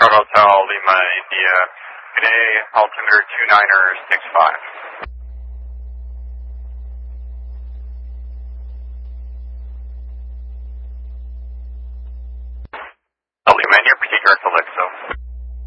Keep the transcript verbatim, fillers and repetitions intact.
Foxtrot Hotel, Lima, India. Good day, altimeter two niner six five. Lima, India, proceed direct to Lixo.